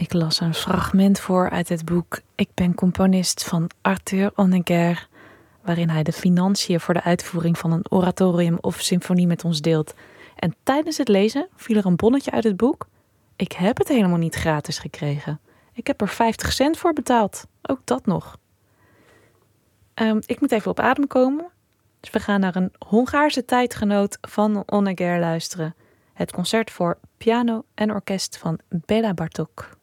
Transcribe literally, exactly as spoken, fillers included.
Ik las een fragment voor uit het boek Ik ben componist van Arthur Honegger, waarin hij de financiën voor de uitvoering van een oratorium of symfonie met ons deelt. En tijdens het lezen viel er een bonnetje uit het boek. Ik heb het helemaal niet gratis gekregen. Ik heb er vijftig cent voor betaald. Ook dat nog. Um, ik moet even op adem komen. Dus we gaan naar een Hongaarse tijdgenoot van Honegger luisteren. Het concert voor piano en orkest van Béla Bartók.